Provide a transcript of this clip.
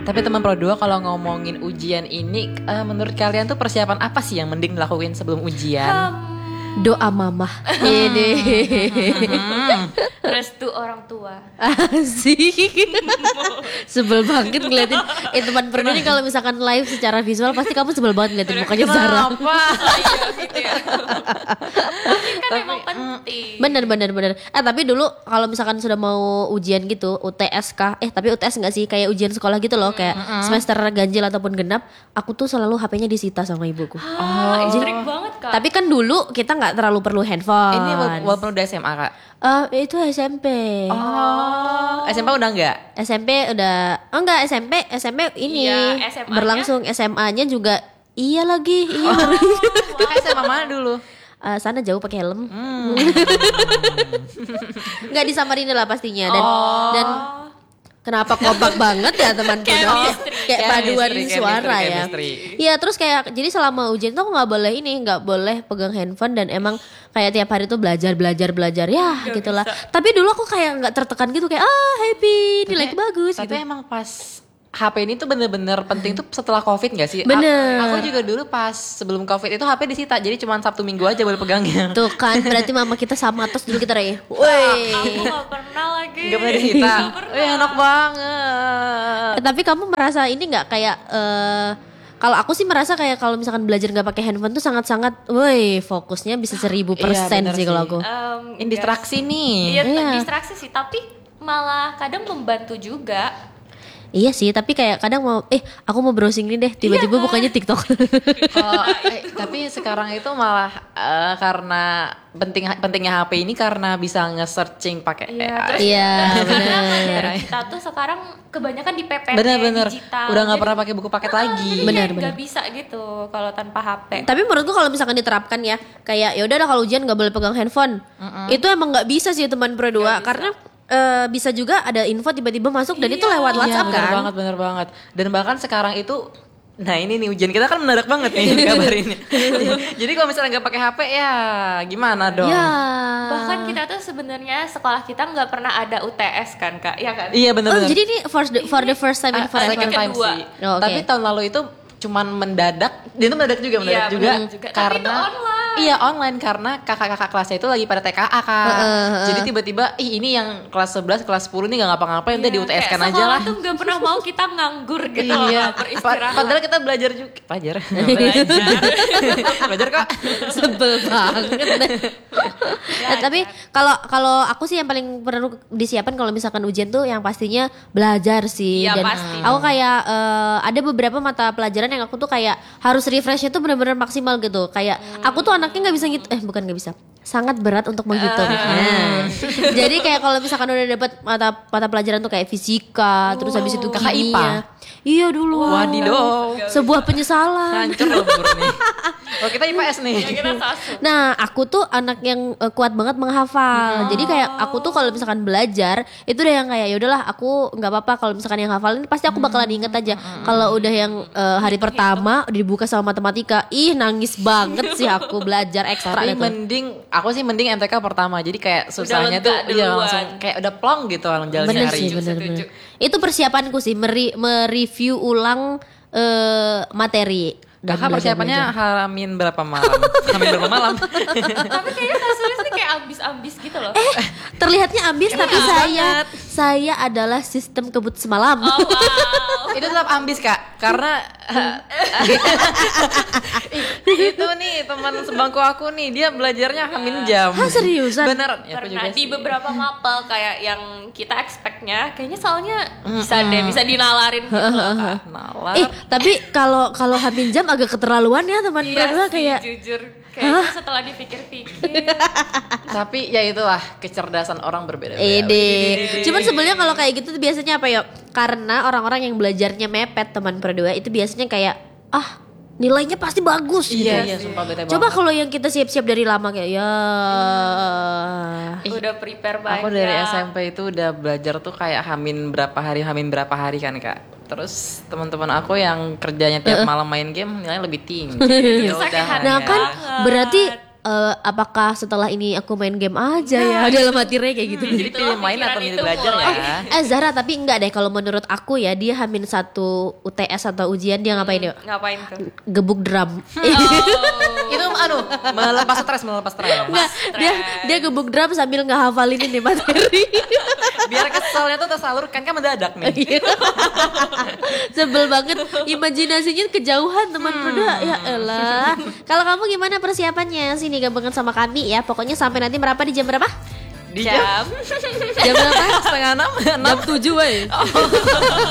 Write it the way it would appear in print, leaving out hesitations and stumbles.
Tapi teman Pro 2 kalau ngomongin ujian ini, menurut kalian tuh persiapan apa sih yang mending dilakuin sebelum ujian? Doa mamah. Ini. Restu orang tua. Asik. Sebel banget ngeliatin teman Pro 2 nih kalau misalkan live secara visual pasti kamu sebel banget ngeliatin mukanya Zara. Kenapa? Iya gitu ya. Tapi kan memang penting. Bener. Tapi dulu kalau misalkan sudah mau ujian gitu, UTS kah? Tapi UTS enggak sih, kayak ujian sekolah gitu loh, kayak semester ganjil ataupun genap, aku tuh selalu HP-nya disita sama ibuku. Strict banget Kak. Tapi kan dulu kita nggak terlalu perlu handphone. Ini walaupun udah SMA Kak? Itu SMP. SMA udah enggak? SMP udah, enggak SMP ini Iya, SMA-nya. berlangsung, SMA-nya juga iya lagi. Iya. Kakak SMA mana dulu? Sana jauh pakai helm. Nggak di Samarinda lah pastinya dan kenapa kompak banget ya teman kayak paduan suara ya. Iya, terus kayak jadi selama ujian tuh aku nggak boleh pegang handphone dan emang kayak tiap hari tuh belajar ya gitulah. Tapi dulu aku kayak nggak tertekan gitu, kayak happy nilai bagus Tapi gitu. emang pas HP ini tuh bener-bener penting tuh setelah COVID gak sih? Bener. Aku juga dulu pas sebelum COVID itu HP disita, jadi cuma Sabtu Minggu aja boleh pegangnya. Tuh kan berarti mama kita sama, terus dulu kita Ray. Woi. Aku gak pernah lagi. Gak pernah disita. Enak banget. Tapi kamu merasa ini nggak kayak kalau aku sih merasa kayak kalau misalkan belajar nggak pakai handphone tuh sangat-sangat, woi, fokusnya bisa 1000% bener sih kalau aku. Ini distraksi nih. Iya, Iya. distraksi sih, tapi malah kadang membantu juga. Iya sih, tapi kayak kadang mau aku mau browsing nih deh, tiba-tiba bukanya TikTok. Tapi sekarang itu malah karena pentingnya HP ini karena bisa nge-searching pakai Iya, AI. terus Iya, karena bener. kita tuh sekarang kebanyakan di PPT Bener-bener digital. udah nggak Jadi, pernah pakai buku paket lagi. Bener. Nggak bisa gitu kalau tanpa HP. Tapi menurutku kalau misalkan diterapkan ya, kayak ya udahlah kalau ujian nggak boleh pegang handphone, itu emang nggak bisa sih teman Pro 2 karena bisa juga ada info tiba-tiba masuk dan itu lewat WhatsApp kan. Bener banget. Dan bahkan sekarang itu, nah ini nih ujian kita kan mendadak banget nih kabarinnya. Jadi kalau misalnya nggak pakai HP ya gimana dong? Ya. Bahkan kita tuh sebenarnya sekolah kita nggak pernah ada UTS kan Kak, iya kan? Iya bener-bener. Jadi ini for the first time in forever. Second time kedua. sih. Oh, oke. Tapi tahun lalu itu cuman mendadak, dia itu mendadak juga Iya, bener juga. Tapi karena itu online. Iya online karena kakak-kakak kelasnya itu lagi pada TKA Kak. Jadi tiba-tiba ini yang kelas 11, kelas 10 nih gak ngapa-ngapain, udah di UTS kan aja lah. Sekolah tuh nggak pernah mau kita nganggur gitu loh, Iya. beristirahat. Padahal kita belajar juga. Belajar. Belajar kok. Sebel banget. Tapi kalau aku sih yang paling perlu disiapkan kalau misalkan ujian tuh yang pastinya belajar sih. Iya, Dan pasti. aku kayak ada beberapa mata pelajaran yang aku tuh kayak harus refreshnya tuh benar-benar maksimal gitu. Kayak aku tuh anaknya nggak bisa gitu, bukan nggak bisa, sangat berat untuk menghitung. Nah, jadi kayak kalau misalkan udah dapat mata pelajaran tuh kayak fisika, terus habis itu Kakak kimia. IPA? Iya dulu. Wadidaw. Sebuah penyesalan. Hancur loh buru nih. Kalau kita IPS nih. Ya, kita sasu. Nah, aku tuh anak yang kuat banget menghafal. Jadi kayak aku tuh kalau misalkan belajar itu udah yang kayak ya udahlah aku nggak apa-apa kalau misalkan yang hafal ini pasti aku bakalan inget aja. Kalau udah yang hari pertama dibuka sama matematika, nangis banget sih aku belajar ekstra Tapi itu. aku sih mending MTK pertama. Jadi kayak susahnya tuh lega iya duluan. langsung kayak udah plong gitu orang jalan Bener hari. sih, bener. Itu persiapanku sih mereview ulang materi. Dan Kakak belajar-belajar. persiapannya hamin berapa malam? Hamin berapa malam? Tapi kayaknya Kak Sulis nih kayak ambis-ambis gitu loh. Terlihatnya ambis tapi ambis saya adalah sistem kebut semalam. Oh wow. Itu tetap ambis Kak, karena itu nih teman sebangku aku nih, dia belajarnya hamin jam. Hah, seriusan? Bener. Ya, aku Karena juga di sih. beberapa mapel kayak yang kita expect-nya kayaknya soalnya bisa dinalarin gitu loh, Kak. Nalar. Tapi kalau Hamin jam agak keterlaluan ya teman Iya berdua sih, kayak jujur kayaknya setelah dipikir-pikir. Tapi ya itulah kecerdasan orang berbeda-beda. Cuman sebenarnya kalau kayak gitu tuh biasanya apa ya? Karena orang-orang yang belajarnya mepet teman berdua itu biasanya kayak nilainya pasti bagus gitu. Iya, sumpah bete Coba banget. kalau yang kita siap-siap dari lama kayak ya. Udah prepare banyak. Aku dari SMP itu udah belajar tuh kayak hamin berapa hari kan Kak. Terus teman-teman aku yang kerjanya tiap malam main game nilainya lebih tinggi. Ya Sakit udah. hati. Nah kan banget. berarti apakah setelah ini aku main game aja ya dalam hati Ray kayak gitu. Jadi pilih main atau milih belajar ya? Zara tapi enggak deh kalau menurut aku ya dia Hamin 1 UTS atau ujian dia ngapain ya? Ngapain tuh? Gebuk drum. Itu melepas stres. Enggak, dia gebuk drum sambil ngehafalin ini materi. Biar keselnya tuh tersalurkan kan mendadak nih. Sebel banget imajinasinya kejauhan teman berdua ya elah. Kalau kamu gimana persiapannya? Sini gabungan sama kami ya. Pokoknya sampai nanti berapa di jam berapa? Di jam Jam berapa? 5:30 Jam 7 woy.